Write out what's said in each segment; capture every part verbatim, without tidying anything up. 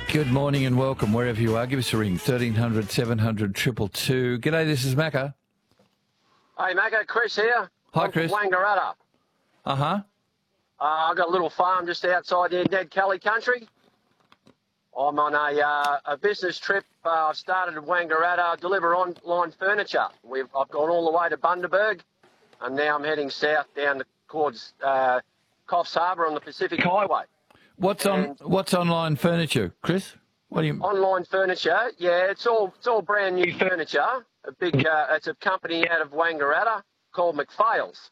Good morning and welcome wherever you are. Give us a ring, thirteen hundred, seven hundred, two two two. G'day, this is Macca. Hey, Macca, Chris here. Hi, I'm Chris. from Wangaratta. Uh-huh. Uh, I've got a little farm just outside there, Dead Kelly country. I'm on a, uh, a business trip. Uh, I've started at Wangaratta, deliver online furniture. We've, I've gone all the way to Bundaberg, and now I'm heading south down towards uh, Coffs Harbour on the Pacific Highway. What's on? What's online furniture, Chris? What do you? Online furniture, yeah, it's all it's all brand new furniture. A big, uh, it's a company out of Wangaratta called McPhail's.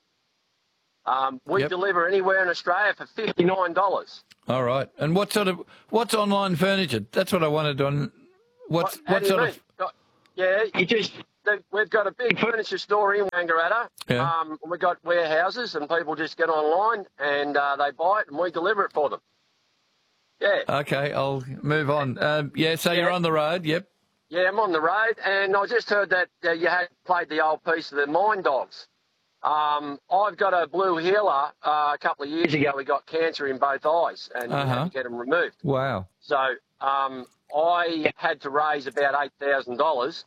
Um, we Yep. deliver anywhere in Australia for fifty-nine dollars. All right. And what sort of? What's online furniture? That's what I wanted on. What's What, how what do you sort mean? of? Got- Yeah, you just they- we've got a big furniture store in Wangaratta. Yeah. Um, we've got warehouses, and people just get online and uh, they buy it, and we deliver it for them. Yeah. Okay, I'll move on. Um, yeah. So Yeah. you're on the road. Yep. Yeah, I'm on the road, and I just heard that uh, you had played the old piece of the Mine Dogs. Um, I've got a blue heeler. Uh, a couple of years ago, we got cancer in both eyes, and we Uh-huh. had to get them removed. Wow. So um, I had to raise about eight thousand dollars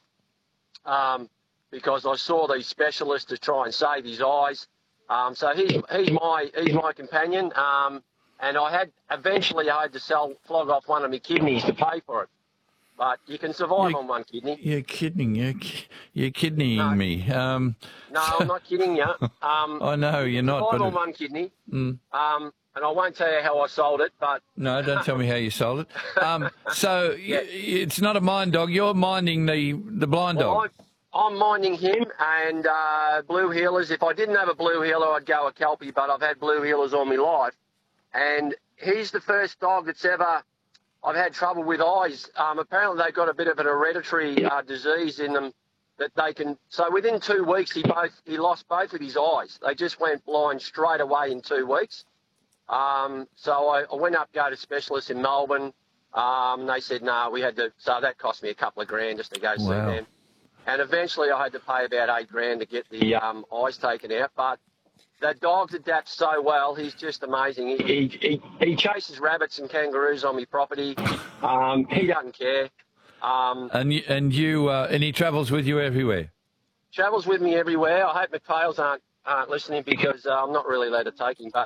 um, because I saw these specialists to try and save his eyes. Um, so he's he's my he's my companion, um, and I had eventually I had to sell flog off one of my kidneys to pay for it. But you can survive You- on one kidney. You're kidding. You're, ki- you're kidneying No. me. Um, No, I'm not kidding you. Um, I know you're not. survive But on it- one kidney. Mm. Um, and I won't tell you how I sold it, but No, don't tell me how you sold it. Um, so y y it's not a mind dog. You're minding the the blind well, dog. I'm, I'm minding him and uh, blue heelers. If I didn't have a blue heeler, I'd go a Kelpie, but I've had blue heelers all my life. And he's the first dog that's ever I've had trouble with eyes. Um, apparently they've got a bit of an hereditary uh, disease in them that they can. So within two weeks, he both he lost both of his eyes. They just went blind straight away in two weeks. Um, so I, I went up, go to specialists in Melbourne. Um, they said no, we had to. So that cost me a couple of grand just to go see Wow. them. And eventually, I had to pay about eight grand to get the um, eyes taken out. But the dog adapts so well. He's just amazing. He, he, he, he chases rabbits and kangaroos on my property. Um, he doesn't care. Um, And you, and you uh, and he travels with you everywhere. travels with me everywhere. I hope McPhail's aren't, aren't listening because uh, I'm not really allowed to take him. But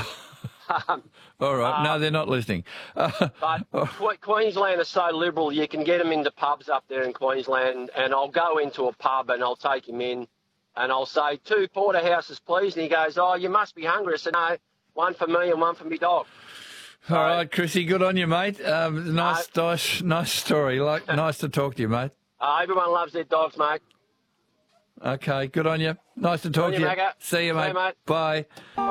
um, All right. Uh, no, they're not listening. Uh, but Que- Queensland is so liberal. You can get him into pubs up there in Queensland, and I'll go into a pub and I'll take him in. And I'll say, two porterhouses, please. And he goes, oh, you must be hungry. I said, no, one for me and one for me dog. all right, Chrissy. Good on you, mate. Um, nice, No. nice, nice story. Like, nice to talk to you, mate. Uh, everyone loves their dogs, mate. Okay, good on you. Nice to talk on to you, you. Magga. See you, See mate. you, mate. Bye.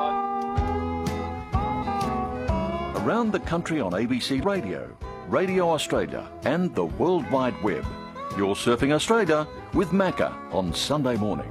Around the country on A B C Radio, Radio Australia and the World Wide Web. You're Surfing Australia with Macca on Sunday morning.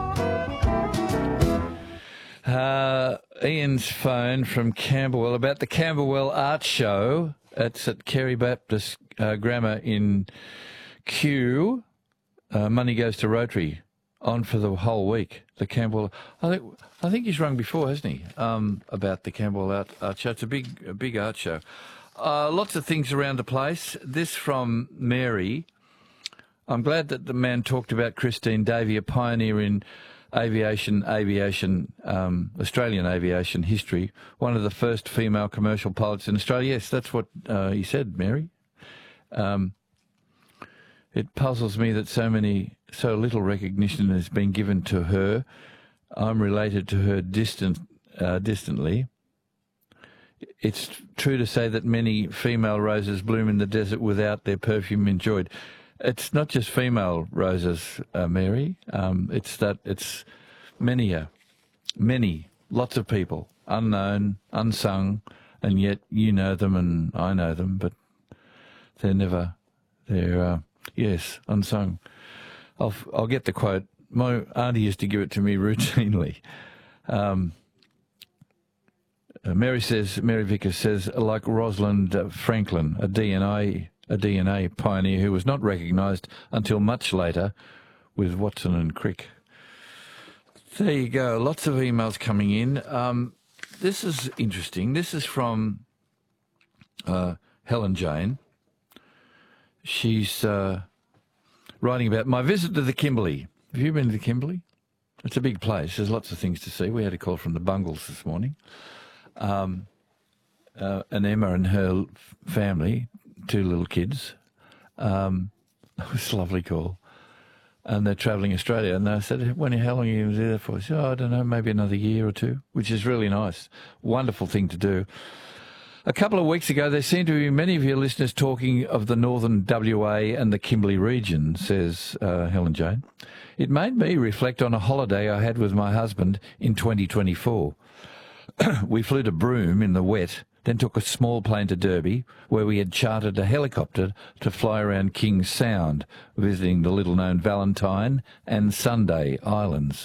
Uh, Ian's phone from Camberwell about the Camberwell Art Show. It's at Kerry Baptist uh, Grammar in Kew. Uh, money goes to Rotary. On for the whole week. The Camberwell. I think I think he's rung before, hasn't he? Um, about the Camberwell Art, art Show. It's a big a big art show. Uh, lots of things around the place. This from Mary. I'm glad that the man talked about Christine Davey, a pioneer in aviation, aviation, um, Australian aviation history. One of the first female commercial pilots in Australia. Yes, that's what uh, he said, Mary. Um, it puzzles me that so many, so little recognition has been given to her. I'm related to her distant, uh, distantly. It's true to say that many female roses bloom in the desert without their perfume enjoyed. It's not just female roses, uh, Mary. Um, it's that it's many, uh, many, lots of people, unknown, unsung, and yet you know them and I know them, but they're never, they're, uh, yes, unsung. I'll, I'll get the quote. My auntie used to give it to me routinely. Um, uh, Mary says, Mary Vickers says, like Rosalind uh, Franklin, a D N A a D N A pioneer who was not recognised until much later with Watson and Crick. There you go. Lots of emails coming in. Um, this is interesting. This is from uh, Helen Jane. she's uh, writing about my visit to the Kimberley. Have you been to the Kimberley? It's a big place. There's lots of things to see. We had a call from the Bungles this morning. Um, uh, and Emma and her family, two little kids. Um, it was a lovely call. And they're travelling Australia. And I said, when, how long are you going to do that for? She said, oh, I don't know, maybe another year or two, which is really nice. Wonderful thing to do. A couple of weeks ago, there seemed to be many of your listeners talking of the northern W A and the Kimberley region, says uh, Helen Jane. It made me reflect on a holiday I had with my husband in twenty twenty-four. We flew to Broome in the wet, then took a small plane to Derby, where we had chartered a helicopter to fly around King's Sound, visiting the little-known Valentine and Sunday Islands.